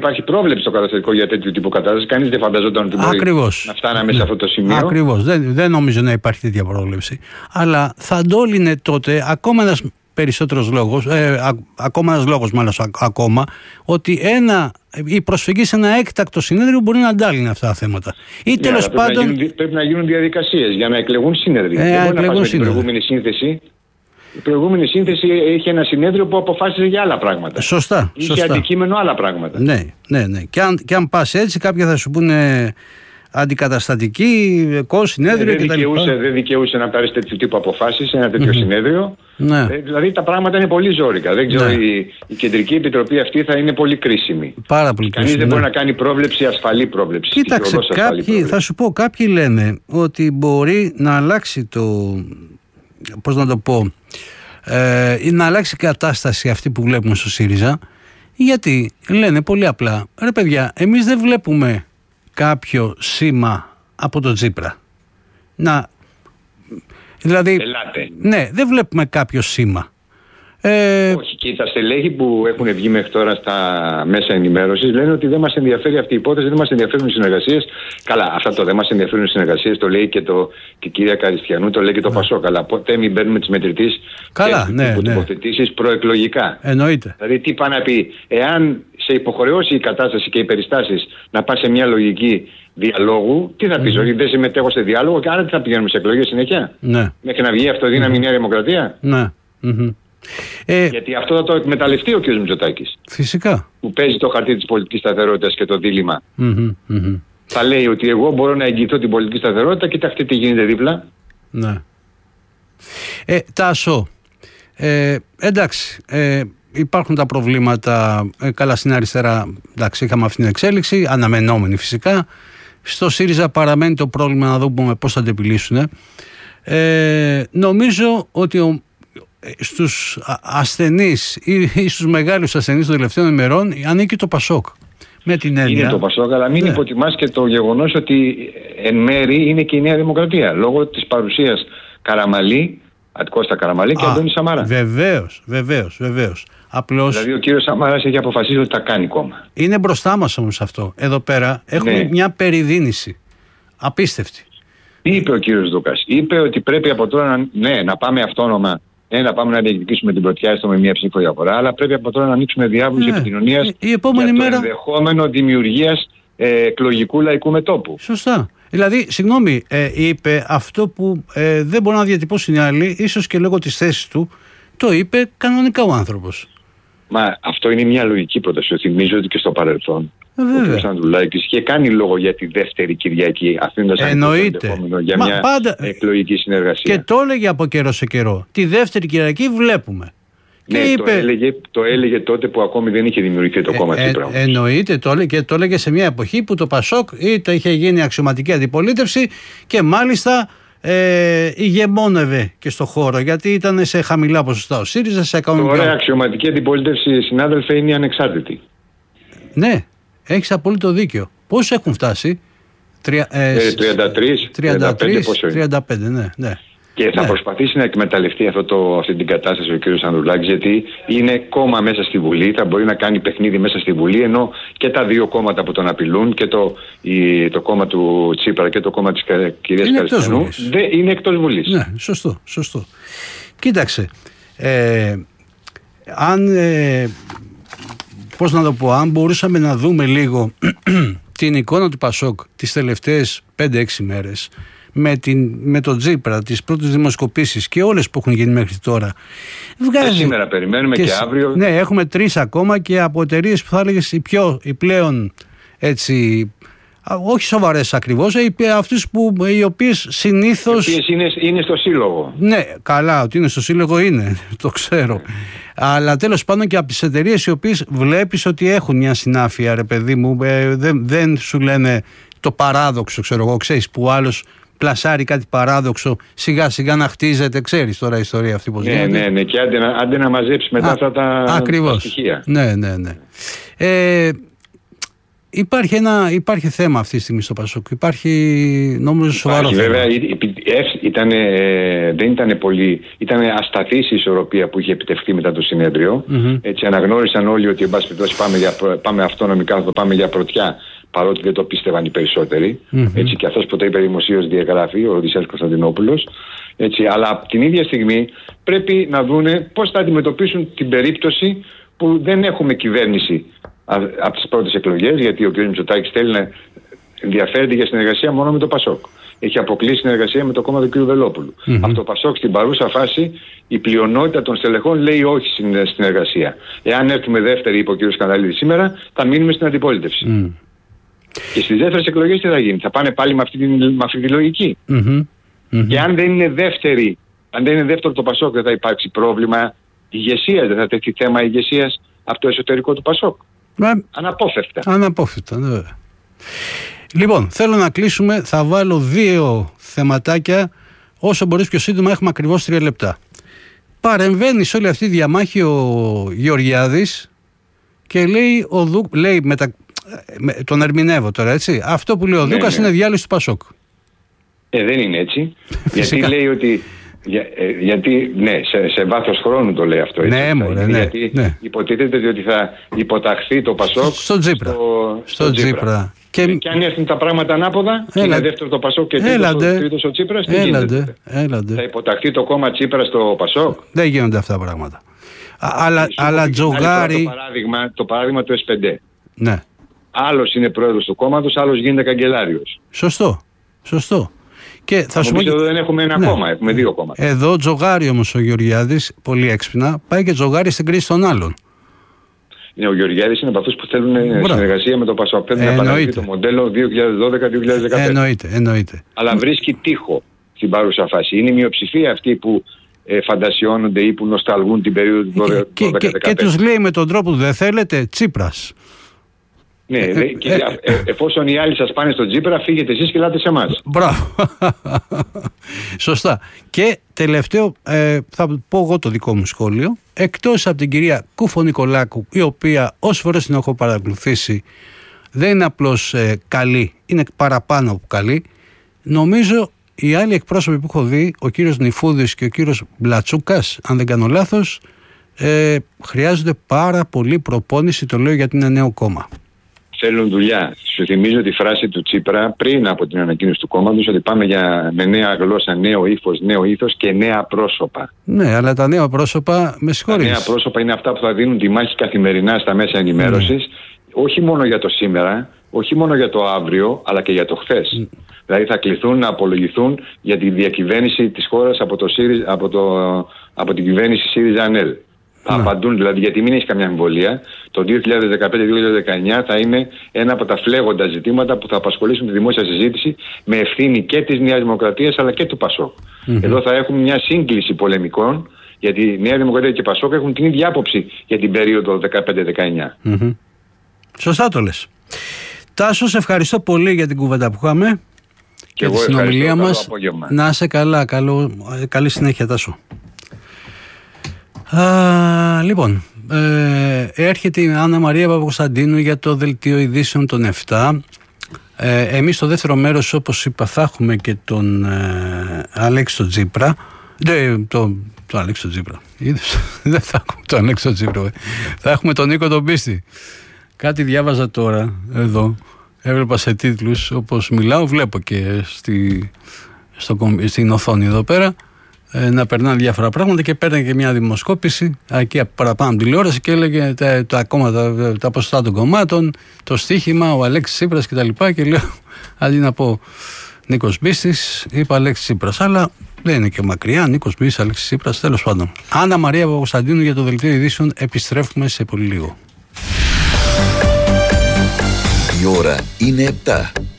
υπάρχει πρόβλεψη στο καταστατικό για τέτοιου τύπου κατάσταση. Κανείς δεν φανταζόταν ότι μπορεί να φτάναμε σε αυτό το σημείο. Ακριβώς. Δεν νομίζω να υπάρχει τέτοια πρόβλεψη. Αλλά θα ντόλινε τότε ακόμα ένας περισσότερος λόγος, ακόμα ένας λόγος μάλλον ακόμα, ότι η προσφυγή σε ένα έκτακτο συνέδριο μπορεί να αντάλληνε αυτά τα θέματα. Ή τέλος πάντων. Πρέπει να γίνουν διαδικασίες για να εκλεγούν συνέδρια. Δεν μπορεί να πας με την προηγούμενη σύνθεση. Η προηγούμενη σύνθεση είχε ένα συνέδριο που αποφάσισε για άλλα πράγματα. Σωστά. Είχε αντικείμενο άλλα πράγματα. Ναι. Και αν πας έτσι, κάποιοι θα σου πούνε αντικαταστατική, συνέδριο κτλ. Δεν δικαιούσε να πάρει τέτοιου τύπου αποφάσεις σε ένα τέτοιο συνέδριο. Ναι. Δηλαδή τα πράγματα είναι πολύ ζόρικα. Δεν ξέρω, η Κεντρική Επιτροπή αυτή θα είναι πολύ κρίσιμη. Πάρα πολύ κρίσιμη. Κανείς δεν μπορεί να κάνει πρόβλεψη, ασφαλή πρόβλεψη. Κοίταξε, θα σου πω, κάποιοι λένε ότι μπορεί να αλλάξει πώς να το πω, να αλλάξει η κατάσταση αυτή που βλέπουμε στο ΣΥΡΙΖΑ, γιατί λένε πολύ απλά, ρε παιδιά, εμείς δεν βλέπουμε κάποιο σήμα από τον Τσίπρα. Δηλαδή, ελάτε. Ναι, δεν βλέπουμε κάποιο σήμα. Όχι, και τα στελέχη που έχουν βγει μέχρι τώρα στα μέσα ενημέρωσης λένε ότι δεν μας ενδιαφέρει αυτή η υπόθεση, δεν μας ενδιαφέρουν οι συνεργασίες. Καλά, αυτά το δεν μας ενδιαφέρουν οι συνεργασίες το λέει και η κυρία Καριστιανού, το λέει και το Πασόκ. Αλλά ποτέ μην μπαίνουμε τις μετρητής υποθετήσεις προεκλογικά. Εννοείται. Δηλαδή, τι πάει να πει, εάν σε υποχρεώσει η κατάσταση και οι περιστάσεις να πας σε μια λογική διαλόγου, τι θα πεις, ότι δεν συμμετέχω σε διάλογο και άρα τι θα πηγαίνουμε σε εκλογές συνέχεια. Ναι. Μέχρι να βγει αυτοδύναμη Νέα Δημοκρατία. Ναι. Γιατί αυτό θα το εκμεταλλευτεί ο κ. Μητσοτάκης. Φυσικά. Που παίζει το χαρτί της πολιτικής σταθερότητας και το δίλημμα. Θα λέει ότι εγώ μπορώ να εγγυηθώ την πολιτική σταθερότητα, κοιτάξτε τι γίνεται δίπλα. Ναι. Τάσο, εντάξει, υπάρχουν τα προβλήματα, καλά στην αριστερά, εντάξει, είχαμε αυτή την εξέλιξη, αναμενόμενη φυσικά. Στο ΣΥΡΙΖΑ παραμένει το πρόβλημα, να δούμε πώς θα το επιλύσουν. Νομίζω ότι στους ασθενείς ή στους μεγάλους ασθενείς των τελευταίων ημερών ανήκει το Πασόκ. Με την έννοια. Είναι το Πασόκ, αλλά μην υποτιμάς και το γεγονός ότι εν μέρη είναι και η Νέα Δημοκρατία. Λόγω της παρουσίας Καραμαλή, Κώστα Καραμαλή και Αντώνη Σαμαρά. Βεβαίως. Απλώς. Δηλαδή ο κύριος Σαμαράς έχει αποφασίσει ότι τα κάνει κόμμα. Είναι μπροστά μας όμως αυτό. Εδώ πέρα έχουμε μια περιδίνηση. Απίστευτη. Τι είπε ο κύριος Δούκας? Είπε ότι πρέπει από τώρα να πάμε αυτόνομα. Να πάμε να διεκδικήσουμε την πρωτιά έστω με μια ψήφο διαφορά, αλλά πρέπει από τώρα να ανοίξουμε διάβλους επικοινωνίας για το ενδεχόμενο δημιουργίας εκλογικού λαϊκού μετώπου. Σωστά. Δηλαδή, συγγνώμη, είπε αυτό που δεν μπορεί να διατυπώσει οι άλλοι, ίσως και λόγω της θέσης του, το είπε κανονικά ο άνθρωπος. Μα αυτό είναι μια λογική πρόταση. Θυμίζω ότι και στο παρελθόν ο κ. Ανδρουλάκης είχε κάνει λόγο για τη δεύτερη Κυριακή, αφήνοντας ενδεχόμενο για μια εκλογική συνεργασία. Και το έλεγε από καιρό σε καιρό. Τη δεύτερη Κυριακή βλέπουμε. Ναι, το έλεγε τότε που ακόμη δεν είχε δημιουργηθεί το κόμμα Τσίπρα. Εννοείται, το έλεγε σε μια εποχή που το Πασόκ είχε γίνει αξιωματική αντιπολίτευση και μάλιστα ηγεμόνευε και στο χώρο, γιατί ήταν σε χαμηλά ποσοστά ο ΣΥΡΙΖΑ, σε κανονικά. Ωραία, αξιωματική αντιπολίτευση, συνάδελφε, είναι η ανεξάρτητη. Ναι, έχεις απόλυτο δίκιο. Πόσοι έχουν φτάσει? 33, 35, ναι. Και θα προσπαθήσει να εκμεταλλευτεί αυτή την κατάσταση ο κ. Ανδρουλάκης, γιατί είναι κόμμα μέσα στη Βουλή, θα μπορεί να κάνει παιχνίδι μέσα στη Βουλή, ενώ και τα δύο κόμματα που τον απειλούν, και το κόμμα του Τσίπρα και το κόμμα της κυρίας Καριστιανού, είναι εκτός Βουλής. Ναι, σωστό. Κοίταξε, πώς να το πω, αν μπορούσαμε να δούμε λίγο την εικόνα του Πασόκ τις τελευταίες 5-6 μέρες, με τον Τσίπρα, τις πρώτες δημοσκοπήσεις και όλες που έχουν γίνει μέχρι τώρα. Σήμερα περιμένουμε και αύριο. Ναι, έχουμε 3 ακόμα και από εταιρείες που θα έλεγες οι πλέον έτσι, όχι σοβαρές ακριβώς, αυτές οι οποίες συνήθως. Οι οποίες είναι στο σύλλογο. Ναι, καλά, ότι είναι στο σύλλογο είναι, το ξέρω. Αλλά τέλος πάντων και από τις εταιρείες οι οποίες βλέπεις ότι έχουν μια συνάφεια, ρε παιδί μου, δεν σου λένε το παράδοξο, ξέρω εγώ, ξέρεις, που άλλος πλασάρει κάτι παράδοξο, σιγά σιγά να χτίζεται, ξέρεις τώρα η ιστορία αυτή πώς γίνεται. Ναι, και άντε να μαζέψει μετά αυτά τα στοιχεία. Ναι. Υπάρχει θέμα αυτή τη στιγμή στο Πασόκ. Υπάρχει νομίζω σοβαρό θέμα. Βέβαια, δεν ήταν πολύ. Ήταν ασταθής η ισορροπία που είχε επιτευχθεί μετά το συνέδριο. Έτσι, αναγνώρισαν όλοι ότι εν πάση περιπτώσει πάμε αυτόνομη κάθοδο, πάμε για πρωτιά. Παρότι δεν το πίστευαν οι περισσότεροι. Έτσι, και αυτός που το είπε δημοσίως διαγράφει, ο Οδυσσέας Κωνσταντινόπουλος. Έτσι, αλλά από την ίδια στιγμή πρέπει να δούνε πώς θα αντιμετωπίσουν την περίπτωση που δεν έχουμε κυβέρνηση από τις πρώτες εκλογές, γιατί ο κ. Μητσοτάκης θέλει να ενδιαφέρεται για συνεργασία μόνο με το Πασόκ. Έχει αποκλείσει συνεργασία με το κόμμα του κ. Βελόπουλου. Από το Πασόκ στην παρούσα φάση η πλειονότητα των στελεχών λέει όχι στην συνεργασία. Εάν έρθουμε δεύτερη, είπε ο κ. Σκανδαλίδης σήμερα, θα μείνουμε στην αντιπολίτευση. Και στις δεύτερες εκλογές τι θα γίνει? Θα πάνε πάλι με αυτή τη λογική. Και αν δεν είναι δεύτερο το Πασόκ, δεν θα υπάρξει πρόβλημα ηγεσίας, δεν θα τεθεί θέμα ηγεσίας από το εσωτερικό του Πασόκ. Αναπόφευκτα, βέβαια. Λοιπόν, θέλω να κλείσουμε. Θα βάλω 2 θεματάκια. Όσο μπορείς πιο σύντομα, έχουμε ακριβώς 3 λεπτά. Παρεμβαίνει σε όλη αυτή τη διαμάχη ο Γεωργιάδης και λέει τον ερμηνεύω τώρα, έτσι. Αυτό που λέει ο Δούκας είναι διάλυση του Πασόκ. Δεν είναι έτσι. Γιατί λέει ότι. Γιατί, σε βάθος χρόνου το λέει αυτό. Έτσι, γιατί υποτίθεται ότι θα υποταχθεί το Πασόκ στο Τσίπρα. Και αν έρθουν τα πράγματα ανάποδα, είναι δεύτερο το Πασόκ και τρίτος ο Τσίπρας, τι γίνεται? Θα υποταχθεί το κόμμα Τσίπρα στο Πασόκ? Δεν γίνονται αυτά τα πράγματα. Αλλά τζογάρι. Το παράδειγμα του S5. Ναι. Άλλος είναι πρόεδρος του κόμματος, άλλος γίνεται καγκελάριος. Σωστό. Και θα σου πω εδώ δεν έχουμε ένα κόμμα, έχουμε 2 κόμματα. Εδώ τζογάρει όμως ο Γεωργιάδης, πολύ έξυπνα, πάει και τζογάρει στην κρίση των άλλων. Ο Γεωργιάδης είναι από αυτούς που θέλουν συνεργασία με το Πασόκ. Θέλουν να επαναληφθεί το μοντέλο 2012-2015. Εννοείται. Αλλά βρίσκει τείχο στην παρούσα φάση. Είναι η μειοψηφία αυτή που φαντασιώνονται ή που νοσταλγούν την περίοδο του 2012-2015. Και τους λέει με τον τρόπο που δεν θέλετε, Τσίπρας. Ναι, και εφόσον οι άλλοι σας πάνε στον Τσίπρα, φύγετε εσείς και ελάτε σε εμάς. Μπράβο. Σωστά. Και τελευταίο, θα πω εγώ το δικό μου σχόλιο. Εκτός από την κυρία Κούφο-Νικολάκου, η οποία όσες φορές την έχω παρακολουθήσει δεν είναι απλώς καλή, είναι παραπάνω από καλή. Νομίζω οι άλλοι εκπρόσωποι που έχω δει, ο κύριος Νιφούδης και ο κύριος Μπλατσούκας, αν δεν κάνω λάθος, χρειάζονται πάρα πολύ προπόνηση, το λέω γιατί είναι νέο κόμμα. Θέλουν δουλειά. Σου θυμίζω τη φράση του Τσίπρα πριν από την ανακοίνωση του κόμματος ότι πάμε με νέα γλώσσα, νέο ήθος και νέα πρόσωπα. Ναι, αλλά τα νέα πρόσωπα, με συγχωρείς. Τα νέα πρόσωπα είναι αυτά που θα δίνουν τη μάχη καθημερινά στα μέσα ενημέρωσης, όχι μόνο για το σήμερα, όχι μόνο για το αύριο, αλλά και για το χθες. Δηλαδή θα κληθούν να απολογηθούν για τη διακυβέρνηση της χώρας από την κυβέρνηση ΣΥΡΙΖΑ-ΑΝΕΛ. Θα απαντούν δηλαδή, γιατί μην έχει καμιά αμφιβολία, το 2015-2019 θα είναι ένα από τα φλέγοντα ζητήματα που θα απασχολήσουν τη δημόσια συζήτηση με ευθύνη και της Νέας Δημοκρατίας αλλά και του Πασόκ. Εδώ θα έχουμε μια σύγκληση πολεμικών, γιατί η Νέα Δημοκρατία και η Πασόκ έχουν την ίδια άποψη για την περίοδο 15-19. Σωστά το λες. Τάσο, σε ευχαριστώ πολύ για την κουβέντα που είχαμε και τη συνομιλία μας. Να είσαι καλά, καλή συνέχεια, Τάσο. Λοιπόν, έρχεται η Άννα Μαρία Παπακοσταντίνου για το δελτίο ειδήσεων των 7. Εμείς στο δεύτερο μέρος, όπως είπα, θα έχουμε και τον Αλέξη τον Τσίπρα. Το Αλέξη τον Τσίπρα. Δεν θα έχουμε τον Αλέξη τον Τσίπρα. Θα έχουμε τον Νίκο τον Πίστη. Κάτι διάβαζα τώρα εδώ. Έβλεπα σε τίτλους, όπως μιλάω, βλέπω και στην οθόνη εδώ πέρα. Να περνάνε διάφορα πράγματα και παίρνει και μια δημοσκόπηση εκεί παραπάνω τηλεόραση και έλεγε τα ποσοστά των κομμάτων, το στοίχημα, ο Αλέξης Τσίπρας κτλ. Και λέω, αντί να πω Νίκος Μπίστης, είπα Αλέξης Τσίπρας. Αλλά δεν είναι και μακριά, Νίκος Μπίστης, Αλέξης Τσίπρας, τέλος πάντων. Άννα Μαρία Παπακοσταντίνου για το δελτίο ειδήσεων. Επιστρέφουμε σε πολύ λίγο. Η ώρα είναι 7.